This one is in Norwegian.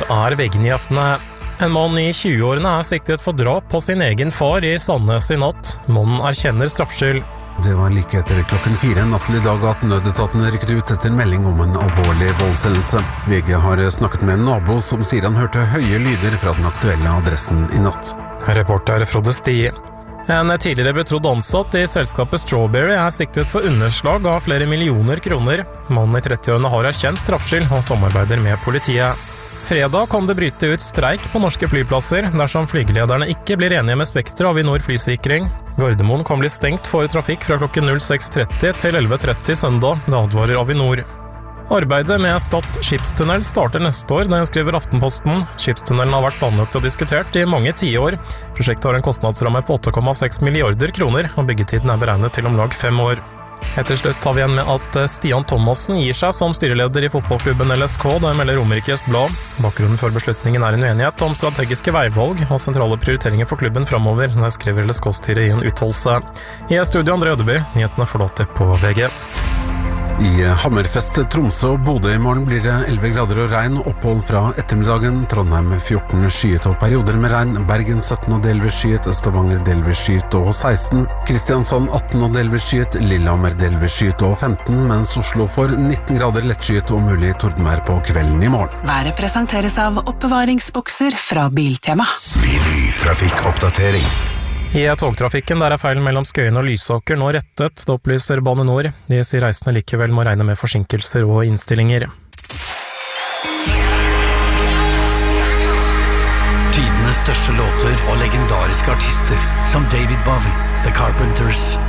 Her VG-nyhetene. En mann I 20-årene siktet for drap på sin egen far I Sandnes I natt. Mannen erkjenner straffskyld. Det var like etter klokken 4 natt til I dag at nødetatene rykket ut etter melding om en alvorlig voldshendelse. VG har snakket med en nabo som sier han hørte høye lyder fra den aktuelle adressen I natt. Reporter Frode Stie. En tidligere betrodd ansatt I selskapet Strawberry siktet for underslag av flere millioner kroner. Mannen I 30-årene har erkjent straffskyld og samarbeider med politiet. Fredag kan det bryte ut streik på norske flyplasser dersom flygelederne ikke blir enige med Spekter og Avinor flysikring. Gardermoen kan bli stengt for trafikk fra klokken 06:30 til 11:30 søndag, det advarer Avinor. Arbeidet med Stad skipstunnel starter neste år, det skriver Aftenposten. Skipstunnelen har vært planlagt og diskutert I mange tiår. Prosjektet har en kostnadsramme på 8,6 milliarder kroner, og byggetiden beregnet til om lag 5 år. Etter slutt tar vi igjen med at Stian Thomassen gir seg som styreleder I fotballklubben LSK, det melder Romerikes Blad. Bakgrunnen for beslutningen en uenighet om strategiske veivalg og sentrale prioriteringer for klubben fremover, det skriver LSK-styret I en uttalelse. I studio André Ødeby, nyhetene forlater på VG. I Hammerfest, Tromsø og Bodø I morgen blir det 11 grader og regn og opphold fra ettermiddagen. Trondheim 14 skyet og perioder med regn. Bergen 17 og delvis skyet. Stavanger delvis skyet og 16. Kristiansand 18 og delvis skyet. Lillehammer delvis skyet og 15, mens Oslo får 19 grader lettskyet og mulig tordenvær på kvelden I morgen. Været presenteres av oppbevaringsbokser fra Biltema. Trafikkoppdatering. I togtrafikken der feilen mellom Skøyen og Lysaker nå rettet, det opplyser Bane Nor. De sier reisende likevel må regne med forsinkelser og innstillinger. Tidenes største låter og legendariske artister som David Bowie, The Carpenters,